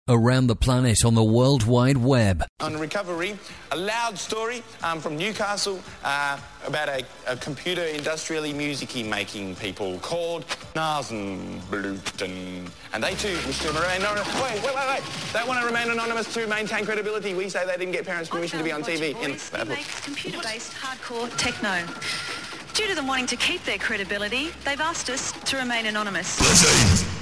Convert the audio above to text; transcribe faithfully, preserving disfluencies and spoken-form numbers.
around the planet on the World Wide Web. On Recovery, a loud story um, from Newcastle uh, about a, a computer industrially music-y making people called Nasenbluten. And they too wish to remain anonymous. Wait, wait, wait, wait. They want to remain anonymous to maintain credibility. We say they didn't get parents' permission to be on T V. In they make computer-based hardcore techno. Due to them wanting to keep their credibility, they've asked us to remain anonymous.